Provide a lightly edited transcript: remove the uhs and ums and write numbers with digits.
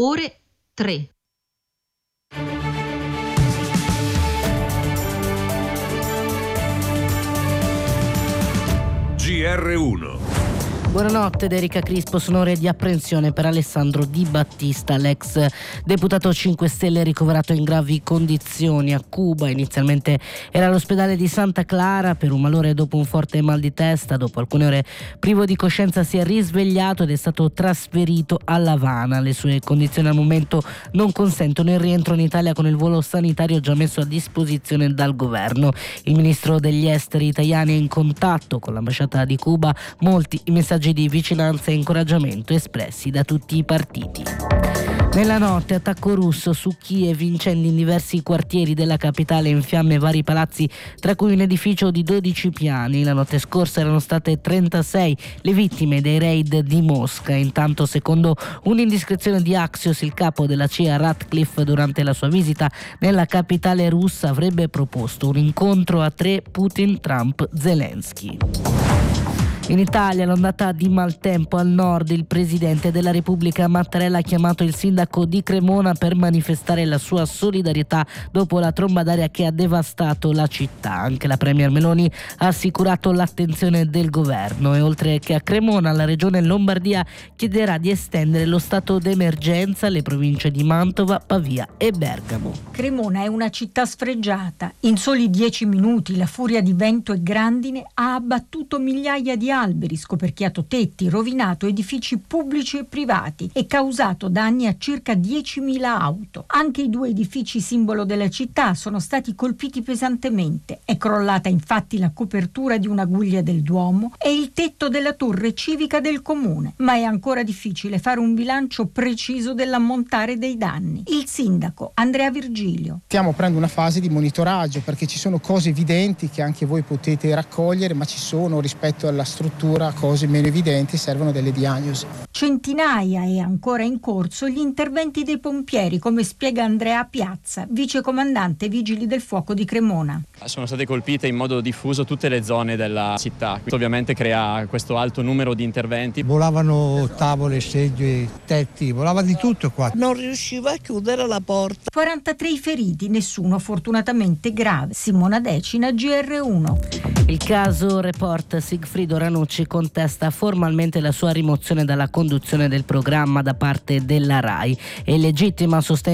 ore 3. GR1. Buonanotte da Erika Crispo. Sono ore di apprensione per Alessandro Di Battista, l'ex deputato 5 Stelle ricoverato in gravi condizioni a Cuba. Inizialmente era all'ospedale di Santa Clara per un malore dopo un forte mal di testa. Dopo alcune ore privo di coscienza si è risvegliato ed è stato trasferito a La Habana. Le sue condizioni al momento non consentono il rientro in Italia con il volo sanitario già messo a disposizione dal governo. Il ministro degli esteri italiani è in contatto con l'ambasciata di Cuba. Molti i messaggi di vicinanza e incoraggiamento espressi da tutti i partiti. Nella notte attacco russo su Kiev, incendi in diversi quartieri della capitale, in fiamme vari palazzi, tra cui un edificio di 12 piani. La notte scorsa erano state 36 le vittime dei raid di Mosca. Intanto, secondo un'indiscrezione di Axios, il capo della CIA Ratcliffe, durante la sua visita nella capitale russa, avrebbe proposto un incontro a 3 Putin, Trump, Zelensky. In Italia l'ondata di maltempo al nord. Il presidente della Repubblica Mattarella ha chiamato il sindaco di Cremona per manifestare la sua solidarietà dopo la tromba d'aria che ha devastato la città. Anche la premier Meloni ha assicurato l'attenzione del governo e oltre che a Cremona la regione Lombardia chiederà di estendere lo stato d'emergenza alle province di Mantova, Pavia e Bergamo. Cremona è una città sfregiata. In soli 10 minuti la furia di vento e grandine ha abbattuto migliaia di alberi, scoperchiato tetti, rovinato edifici pubblici e privati e causato danni a circa 10.000 auto. Anche i 2 edifici simbolo della città sono stati colpiti pesantemente. È crollata infatti la copertura di una guglia del Duomo e il tetto della torre civica del comune. Ma è ancora difficile fare un bilancio preciso dell'ammontare dei danni. Il sindaco Andrea Virgilio. Stiamo aprendo una fase di monitoraggio perché ci sono cose evidenti che anche voi potete raccogliere, ma ci sono rispetto alla struttura cose meno evidenti, servono delle diagnosi. Centinaia e ancora in corso gli interventi dei pompieri, come spiega Andrea Piazza, vicecomandante Vigili del Fuoco di Cremona. Sono state colpite in modo diffuso tutte le zone della città. Questo ovviamente crea questo alto numero di interventi. Volavano tavole, sedie, tetti, volava di tutto qua. Non riusciva a chiudere la porta. 43 i feriti, nessuno fortunatamente grave. Simona Decina, GR1. Il caso Report. Sigfrido Ranucci contesta formalmente la sua rimozione dalla conduzione del programma da parte della RAI. È legittima, sostiene